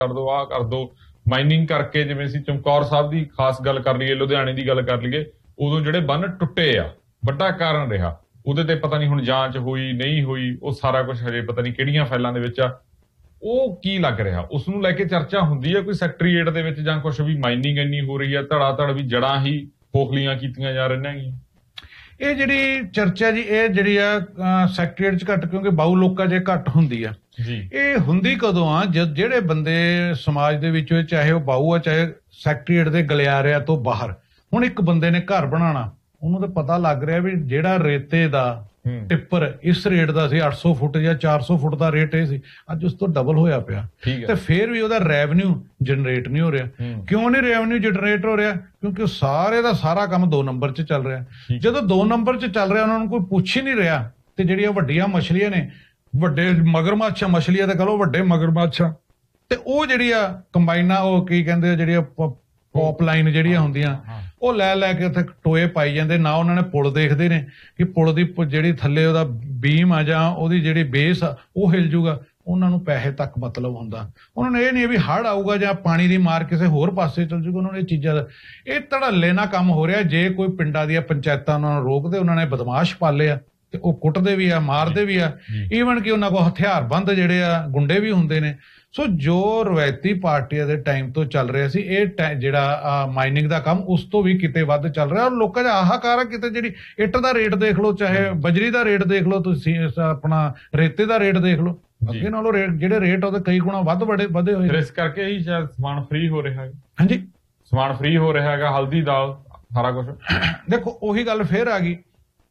ਕਰ ਦੋ, ਆਹ ਕਰ ਦੋ। ਮਾਈਨਿੰਗ ਕਰਕੇ ਜਿਵੇਂ ਅਸੀਂ ਚਮਕੌਰ ਸਾਹਿਬ ਦੀ ਖਾਸ ਗੱਲ ਕਰ ਲਈਏ, ਲੁਧਿਆਣੇ ਦੀ ਗੱਲ ਕਰ ਲਈਏ, ਉਦੋਂ ਜਿਹੜੇ ਬੰਨ ਟੁੱਟੇ ਆ ਵੱਡਾ ਕਾਰਨ ਰਿਹਾ। ਉਹਦੇ ਤੇ ਪਤਾ ਨਹੀਂ ਹੁਣ ਜਾਂਚ ਹੋਈ ਨਹੀਂ ਹੋਈ, ਉਹ ਸਾਰਾ ਕੁਝ ਹਜੇ ਪਤਾ ਨਹੀਂ ਕਿਹੜੀਆਂ ਫਾਈਲਾਂ ਦੇ ਵਿੱਚ ਆ। ਉਹ ਕੀ ਲੱਗ ਰਿਹਾ, ਉਸ ਨੂੰ ਲੈ ਕੇ ਚਰਚਾ ਹੁੰਦੀ ਹੈ ਕੋਈ ਸੈਕਟਰੀਏਟ ਦੇ ਵਿੱਚ ਜਾਂ ਕੁਝ ਵੀ ਮਾਈਨਿੰਗ ਇੰਨੀ ਹੋ ਰਹੀ ਹੈ, ਧੜਾ ਧੜ ਵੀ ਜੜਾਂ ਹੀ ਖੋਖਲੀਆਂ ਕੀਤੀਆਂ ਜਾ ਰਹੀਆਂ ਹੈਗੀਆਂ। ਇਹ ਜਿਹੜੀ ਚਰਚਾ ਜੀ, ਇਹ ਜਿਹੜੀ ਆ ਸੈਕਟਰੀਏਟ 'ਚ ਘੱਟ, ਕਿਉਂਕਿ ਬਾਊ ਲੋਕਾਂ 'ਚ ਘੱਟ ਹੁੰਦੀ ਆ ਜੀ। ਇਹ ਹੁੰਦੀ ਕਦੋਂ ਆ, ਜਦ ਜਿਹੜੇ ਬੰਦੇ ਸਮਾਜ ਦੇ ਵਿੱਚ, ਚਾਹੇ ਉਹ ਬਾਊ ਆ ਚਾਹੇ ਸੈਕਟਰੀਏਟ ਦੇ ਗਲਿਆਰਿਆਂ ਤੋਂ ਬਾਹਰ, ਹੁਣ ਇੱਕ ਬੰਦੇ ਨੇ ਘਰ ਬਣਾਉਣਾ, ਉਹਨੂੰ ਤਾਂ ਪਤਾ ਲੱਗ ਰਿਹਾ ਵੀ ਜਿਹੜਾ ਰੇਤੇ ਦਾ ਟਿੱਪਰ ਇਸ ਰੇਟ ਦਾ ਸੀ 800 ਫੁੱਟ ਜਾਂ 400 ਫੁੱਟ ਦਾ ਰੇਟ ਇਹ ਸੀ, ਅੱਜ ਉਸ ਤੋਂ ਡਬਲ ਹੋਇਆ ਪਿਆ, ਤੇ ਫਿਰ ਵੀ ਉਹਦਾ ਰੈਵਨਿਊ ਜਨਰੇਟ ਨਹੀਂ ਹੋ ਰਿਹਾ। ਕਿਉਂ ਨਹੀਂ ਰੈਵਨਿਊ ਜਨਰੇਟ ਹੋ ਰਿਹਾ? ਕਿਉਂਕਿ ਉਹ ਸਾਰੇ ਦਾ ਸਾਰਾ ਕੰਮ 2 ਨੰਬਰ 'ਚ ਚੱਲ ਰਿਹਾ। ਜਦੋਂ 2 ਨੰਬਰ 'ਚ ਚੱਲ ਰਿਹਾ, ਉਹਨਾਂ ਨੂੰ ਕੋਈ ਪੁੱਛ ਹੀ ਨਹੀਂ ਰਿਹਾ। ਤੇ ਜਿਹੜੀਆਂ ਵੱਡੀਆਂ ਮਛਲੀਆਂ ਨੇ, ਵੱਡੇ ਮਗਰਮੱਛ ਮਛਲੀਆਂ ਤਾਂ ਕਹੋ, ਵੱਡੇ ਮਗਰਮੱਛ, ਤੇ ਉਹ ਜਿਹੜੀ ਆ ਕੰਬਾਈਨਾਂ, ਉਹ ਕੀ ਕਹਿੰਦੇ ਆ, ਜਿਹੜੀਆਂ ਪੌਪ ਲਾਈਨ ਜਿਹੜੀਆਂ ਹੁੰਦੀਆਂ, ਉਹ ਲੈ ਲੈ ਕੇ ਉੱਥੇ ਟੋਏ ਪਾਈ ਜਾਂਦੇ। ਨਾ ਉਹਨਾਂ ਨੇ ਪੁਲ ਦੇਖਦੇ ਨੇ ਕਿ ਪੁਲ ਦੀ ਜਿਹੜੀ ਥੱਲੇ ਉਹਦਾ ਬੀਮ ਆ ਜਾਂ ਉਹਦੀ ਜਿਹੜੀ ਬੇਸ ਆ ਉਹ ਹਿਲ ਜੂਗਾ। ਉਹਨਾਂ ਨੂੰ ਪੈਸੇ ਤੱਕ ਮਤਲਬ ਹੁੰਦਾ, ਉਹਨਾਂ ਨੂੰ ਇਹ ਨਹੀਂ ਵੀ ਹੜ੍ਹ ਆਊਗਾ ਜਾਂ ਪਾਣੀ ਦੀ ਮਾਰ ਕਿਸੇ ਹੋਰ ਪਾਸੇ ਚਲ ਜੂਗਾ। ਉਹਨਾਂ ਨੂੰ ਇਹ ਚੀਜ਼ਾਂ ਦਾ ਇਹ ਧੜੱਲੇ ਨਾਲ ਕੰਮ ਹੋ ਰਿਹਾ। ਜੇ ਕੋਈ ਪਿੰਡਾਂ ਦੀਆਂ ਪੰਚਾਇਤਾਂ ਉਹਨਾਂ ਨੂੰ ਰੋਕਦੇ, ਉਹਨਾਂ ਨੇ ਬਦਮਾਸ਼ ਪਾਲੇ ਆ ਤੇ ਉਹ ਕੁੱਟਦੇ ਵੀ ਆ, ਮਾਰਦੇ ਵੀ ਆ। ਈਵਨ ਕਿ ਉਹਨਾਂ ਕੋਲ ਹਥਿਆਰਬੰਦ ਜਿਹੜੇ ਆ ਗੁੰਡੇ ਵੀ ਹੁੰਦੇ ਨੇ। ਸੋ ਜੋ ਰਵਾਇਤੀ ਪਾਰਟੀਆਂ ਦੇ ਟਾਈਮ ਤੋਂ ਚੱਲ ਰਿਹਾ ਸੀ, ਇਹ ਜਿਹੜਾ ਮਾਈਨਿੰਗ ਦਾ ਕੰਮ ਉਸ ਤੋਂ ਵੀ ਕਿਤੇ ਵੱਧ ਚੱਲ ਰਿਹਾ। ਔਰ ਲੋਕਾਂ ਦਾ ਆਹਾਕਾਰ ਆ, ਕਿਤੇ ਜਿਹੜੀ ਇੱਟ ਦਾ ਰੇਟ ਦੇਖ ਲਓ, ਚਾਹੇ ਬਜਰੀ ਦਾ ਰੇਟ ਦੇਖ ਲਓ, ਤੁਸੀਂ ਆਪਣਾ ਰੇਤੇ ਦਾ ਰੇਟ ਦੇਖ ਲਓ, ਅੱਗੇ ਨਾਲੋਂ ਜਿਹੜੇ ਰੇਟ ਉਹਦੇ ਕਈ ਗੁਣਾ ਵੱਧ ਵਧੇ ਹੋਏ। ਇਸ ਕਰਕੇ ਹੀ ਸ਼ਾਇਦ ਸਮਾਨ ਫ੍ਰੀ ਹੋ ਰਿਹਾ ਹੈ। ਹਾਂਜੀ, ਸਮਾਨ ਫ੍ਰੀ ਹੋ ਰਿਹਾ ਹੈਗਾ, ਹਲਦੀ ਦਾਲ ਸਾਰਾ ਕੁਝ। ਦੇਖੋ ਉਹੀ ਗੱਲ ਫੇਰ ਆ ਗਈ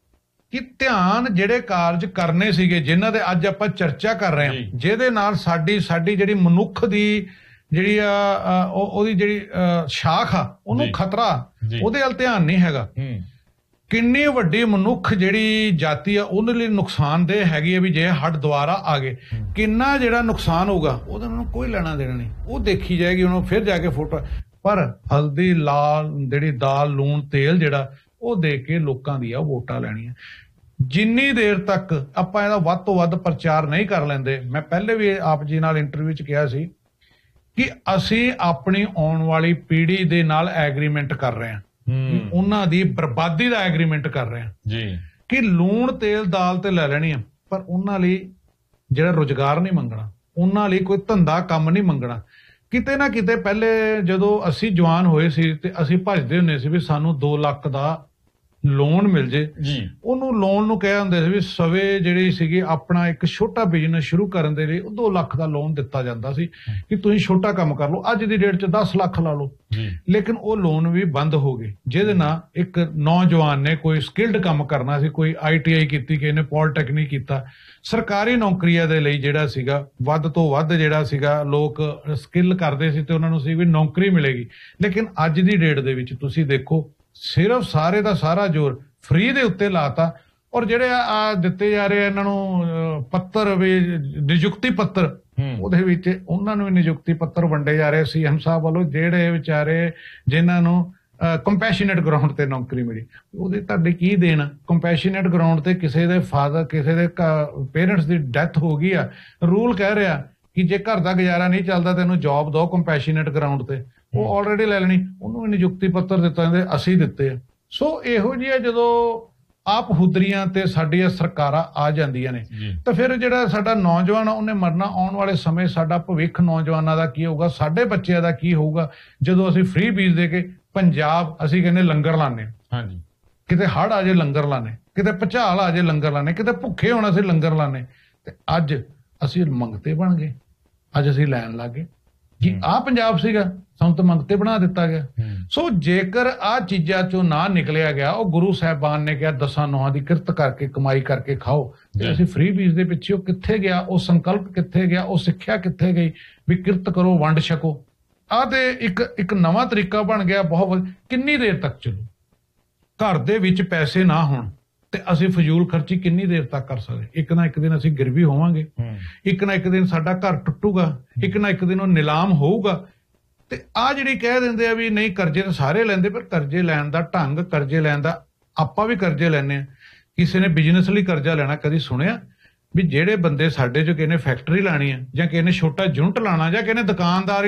ਕਿ ਧਿਆਨ ਜਿਹੜੇ ਕਾਰਜ ਕਰਨੇ ਸੀਗੇ, ਜਿਨ੍ਹਾਂ ਦੇ ਅੱਜ ਆਪਾਂ ਚਰਚਾ ਕਰ ਰਹੇ ਹਾਂ, ਜਿਹਦੇ ਨਾਲ ਸਾਡੀ ਜਿਹੜੀ ਮਨੁੱਖ ਦੀ ਜਿਹੜੀ ਆ ਉਹਦੀ ਜਿਹੜੀ ਸ਼ਾਖ ਆ ਉਹਨੂੰ ਖਤਰਾ, ਉਹਦੇ ਵੱਲ ਧਿਆਨ ਨਹੀਂ ਹੈਗਾ। ਕਿੰਨੀ ਵੱਡੀ ਮਨੁੱਖ ਜਿਹੜੀ ਜਾਤੀ ਆ ਉਹਦੇ ਲਈ ਨੁਕਸਾਨਦੇਹ ਹੈਗੀ ਆ ਵੀ ਜੇ ਹੱਡ ਦੁਆਰਾ ਆ ਗਏ, ਕਿੰਨਾ ਜਿਹੜਾ ਨੁਕਸਾਨ ਹੋਊਗਾ ਉਹਦਾ ਉਹਨਾਂ ਨੂੰ ਕੋਈ ਲੈਣਾ ਦੇਣਾ ਨਹੀਂ। ਉਹ ਦੇਖੀ ਜਾਏਗੀ, ਉਹਨੂੰ ਫਿਰ ਜਾ ਕੇ ਫੋਟੋ। ਪਰ ਹਲਦੀ, ਲਾਲ ਜਿਹੜੀ ਦਾਲ, ਲੂਣ, ਤੇਲ ਜਿਹੜਾ ਉਹ ਦੇ ਕੇ ਲੋਕਾਂ ਦੀਆਂ ਵੋਟਾਂ ਲੈਣੀਆਂ। ਜਿੰਨੀ ਦੇਰ ਤੱਕ ਆਪਾਂ ਇਹਦਾ ਵੱਧ ਤੋਂ ਵੱਧ ਪ੍ਰਚਾਰ ਨਹੀਂ ਕਰ ਲੈਂਦੇ, ਮੈਂ ਪਹਿਲੇ ਵੀ ਆਪ ਜੀ ਨਾਲ ਇੰਟਰਵਿਊ 'ਚ ਕਿਹਾ ਸੀ ਕਿ ਅਸੀਂ ਆਪਣੀ ਆਉਣ ਵਾਲੀ ਪੀੜ੍ਹੀ ਦੇ ਨਾਲ ਐਗਰੀਮੈਂਟ ਕਰ ਰਹੇ ਹਾਂ, ਉਹਨਾਂ ਦੀ ਬਰਬਾਦੀ ਦਾ ਐਗਰੀਮੈਂਟ ਕਰ ਰਹੇ ਹਾਂ ਜੀ, ਕਿ ਲੂਣ, ਤੇਲ, ਦਾਲ ਤੇ ਲੈ ਲੈਣੀ ਆ, ਪਰ ਉਹਨਾਂ ਲਈ ਜਿਹੜਾ ਰੁਜ਼ਗਾਰ ਨਹੀਂ ਮੰਗਣਾ, ਉਹਨਾਂ ਲਈ ਕੋਈ ਧੰਦਾ ਕੰਮ ਨਹੀਂ ਮੰਗਣਾ। ਕਿਤੇ ਨਾ ਕਿਤੇ ਪਹਿਲੇ ਜਦੋਂ ਅਸੀਂ ਜਵਾਨ ਹੋਏ ਸੀ ਤੇ ਅਸੀਂ ਭੱਜਦੇ ਹੁੰਦੇ ਸੀ ਵੀ ਸਾਨੂੰ 2 ਲੱਖ ਦਾ ਲੋਨ ਮਿਲ ਜੇ ਜੀ। ਉਹਨੂੰ ਲੋਨ ਨੂੰ ਕਹਿ ਹੁੰਦੇ ਸੀ ਵੀ ਸਵੇ ਜਿਹੜੀ ਸੀਗੀ ਆਪਣਾ ਇੱਕ ਛੋਟਾ ਬਿਜ਼ਨਸ ਸ਼ੁਰੂ ਕਰਨ ਦੇ ਲਈ ਉਹ 2 ਲੱਖ ਦਾ ਲੋਨ ਦਿੱਤਾ ਜਾਂਦਾ ਸੀ ਕਿ ਤੁਸੀਂ ਛੋਟਾ ਕੰਮ ਕਰ ਲਓ। ਅੱਜ ਦੀ ਡੇਟ 'ਚ 10 ਲੱਖ ਲਾ ਲਓ, ਲੇਕਿਨ ਉਹ ਲੋਨ ਵੀ ਬੰਦ ਹੋ ਗਏ, ਜਿਹਦੇ ਨਾਲ ਇੱਕ ਨੌਜਵਾਨ ਨੇ ਕੋਈ ਸਕਿਲਡ ਕੰਮ ਕਰਨਾ ਸੀ, ਕੋਈ ITI ਕੀਤੀ, ਕਿਸੇ ਨੇ ਪੋਲੀਟੈਕਨਿਕ ਕੀਤਾ, ਸਰਕਾਰੀ ਨੌਕਰੀਆਂ ਦੇ ਲਈ ਜਿਹੜਾ ਸੀਗਾ ਵੱਧ ਤੋਂ ਵੱਧ ਜਿਹੜਾ ਸੀਗਾ ਲੋਕ ਸਕਿੱਲ ਕਰਦੇ ਸੀ ਤੇ ਉਹਨਾਂ ਨੂੰ ਸੀ ਵੀ ਨੌਕਰੀ ਮਿਲੇਗੀ। ਲੇਕਿਨ ਅੱਜ ਦੀ ਡੇਟ ਦੇ ਵਿੱਚ ਤੁਸੀਂ ਦੇਖੋ ਸਿਰਫ ਸਾਰੇ ਦਾ ਸਾਰਾ ਜ਼ੋਰ ਫ੍ਰੀ ਦੇ ਉੱਤੇ ਲਾਤਾ। ਔਰ ਜਿਹੜੇ ਆ ਦਿੱਤੇ ਜਾ ਰਹੇ ਇਹਨਾਂ ਨੂੰ ਪੱਤਰ ਵੀ, ਨਿਯੁਕਤੀ ਪੱਤਰ, ਉਹਦੇ ਵਿੱਚ ਉਹਨਾਂ ਨੂੰ ਵੀ ਨਿਯੁਕਤੀ ਪੱਤਰ ਵੰਡੇ ਜਾ ਰਹੇ CM ਸਾਹਿਬ ਵੱਲੋਂ, ਜਿਹੜੇ ਵਿਚਾਰੇ ਜਿਨ੍ਹਾਂ ਨੂੰ ਕੰਪੈਸ਼ਨੇਟ ਗਰਾਊਂਡ ਤੇ ਨੌਕਰੀ ਮਿਲੀ। ਉਹਦੇ ਤੁਹਾਡੇ ਕੀ ਦੇਣ? ਕੰਪੈਸ਼ਨੇਟ ਗਰਾਊਂਡ ਤੇ ਕਿਸੇ ਦੇ ਫਾਦਰ, ਕਿਸੇ ਦੇ ਪੇਰੈਂਟਸ ਦੀ ਡੈਥ ਹੋ ਗਈ ਆ, ਰੂਲ ਕਹਿ ਰਿਹਾ ਕਿ ਜੇ ਘਰ ਦਾ ਗੁਜ਼ਾਰਾ ਨਹੀਂ ਚੱਲਦਾ ਤੈਨੂੰ ਜੌਬ ਦੋ ਕੰਪੈਸ਼ਨੇਟ ਗਰਾਊਂਡ ਤੇ, ਉਹ ਆਲਰੇਡੀ ਲੈ ਲੈਣੀ, ਉਹਨੂੰ ਵੀ ਨਿਯੁਕਤੀ ਪੱਤਰ ਦਿੱਤਾ ਜਾਂਦੇ, ਅਸੀਂ ਦਿੱਤੇ ਆ। ਸੋ ਇਹੋ ਜਿਹਾ ਜਦੋਂ ਆਪ ਹੁਦਰੀਆਂ ਤੇ ਸਾਡੀਆਂ ਸਰਕਾਰਾਂ ਆ ਜਾਂਦੀਆਂ ਨੇ ਤਾਂ ਫਿਰ ਜਿਹੜਾ ਸਾਡਾ ਨੌਜਵਾਨ ਆ ਉਹਨੇ ਮਰਨਾ। ਆਉਣ ਵਾਲੇ ਸਮੇਂ ਸਾਡਾ ਭਵਿੱਖ ਨੌਜਵਾਨਾਂ ਦਾ ਕੀ ਹੋਊਗਾ, ਸਾਡੇ ਬੱਚਿਆਂ ਦਾ ਕੀ ਹੋਊਗਾ ਜਦੋਂ ਅਸੀਂ ਫ੍ਰੀ ਬੀਜ ਦੇ ਕੇ ਪੰਜਾਬ ਅਸੀਂ ਕਹਿੰਦੇ ਲੰਗਰ ਲਾਣੇ, ਹਾਂਜੀ, ਕਿਤੇ ਹੜ੍ਹ ਆ ਜੇ ਲੰਗਰ ਲਾਣੇ, ਕਿਤੇ ਭੁਚਾਲ ਆ ਜੇ ਲੰਗਰ ਲਾਣੇ, ਕਿਤੇ ਭੁੱਖੇ ਹੋਣਾ ਅਸੀਂ ਲੰਗਰ ਲਾਣੇ, ਤੇ ਅੱਜ ਅਸੀਂ ਮੰਗਤੇ ਬਣ ਗਏ, ਅੱਜ ਅਸੀਂ ਲੈਣ ਲੱਗ ਗਏ ਕਿ ਆਹ ਪੰਜਾਬ ਸੀਗਾ, ਸਾਨੂੰ ਤਾਂ ਮੰਗਤੇ ਬਣਾ ਦਿੱਤਾ ਗਿਆ। ਸੋ ਜੇਕਰ ਆਹ ਚੀਜ਼ਾਂ ਚੋਂ ਨਾ ਨਿਕਲਿਆ ਗਿਆ, ਉਹ ਗੁਰੂ ਸਾਹਿਬਾਨ ਨੇ ਕਿਹਾ 10 ਨੋਹਾਂ ਦੀ ਕਿਰਤ ਕਰਕੇ ਕਮਾਈ ਕਰਕੇ ਖਾਓ, ਤੇ ਅਸੀਂ ਫ੍ਰੀ ਬੀਜ ਦੇ ਪਿੱਛੇ ਉਹ ਕਿੱਥੇ ਗਿਆ, ਉਹ ਸੰਕਲਪ ਕਿੱਥੇ ਗਿਆ, ਉਹ ਸਿੱਖਿਆ ਕਿੱਥੇ ਗਈ ਵੀ ਕਿਰਤ ਕਰੋ, ਵੰਡ ਛਕੋ। ਆਹ ਤੇ ਇੱਕ ਨਵਾਂ ਤਰੀਕਾ ਬਣ ਗਿਆ ਬਹੁਤ। ਕਿੰਨੀ ਦੇਰ ਤੱਕ ਚੱਲੂ? ਘਰ ਦੇ ਵਿੱਚ ਪੈਸੇ ਨਾ ਹੋਣ ਤੇ ਅਸੀਂ ਫਜ਼ੂਲ ਖਰਚੀ ਕਿੰਨੀ ਦੇਰ ਤੱਕ ਕਰ ਸਕਦੇ? ਇੱਕ ਨਾ ਇੱਕ ਦਿਨ ਅਸੀਂ ਗਿਰਵੀ ਹੋਵਾਂਗੇ, ਇੱਕ ਨਾ ਇੱਕ ਦਿਨ ਸਾਡਾ ਘਰ ਟੁੱਟੂਗਾ, ਇੱਕ ਨਾ ਇੱਕ ਦਿਨ ਉਹ ਨਿਲਾਮ ਹੋਊਗਾ। ਤੇ ਆਹ ਜਿਹੜੀ ਕਹਿ ਦਿੰਦੇ ਆ ਵੀ ਨਹੀਂ ਕਰਜ਼ੇ ਤਾਂ ਸਾਰੇ ਲੈਂਦੇ, ਪਰ ਕਰਜ਼ੇ ਲੈਣ ਦਾ ਢੰਗ, ਕਰਜ਼ੇ ਲੈਣ ਦਾ, ਆਪਾਂ ਵੀ ਕਰਜ਼ੇ ਲੈਂਦੇ ਆ। ਕਿਸੇ ਨੇ ਬਿਜ਼ਨਸ ਲਈ ਕਰਜ਼ਾ ਲੈਣਾ ਕਦੀ ਸੁਣਿਆ? ਵੀ ਜਿਹੜੇ ਬੰਦੇ ਸਾਡੇ 'ਚ ਕਿਸੇ ਨੇ ਫੈਕਟਰੀ ਲਾਣੀ ਆ ਜਾਂ ਕਿਸੇ ਨੇ ਛੋਟਾ ਯੂਨਿਟ ਲਾਣਾ ਜਾਂ ਕਿਸੇ ਨੇ ਦੁਕਾਨਦਾਰ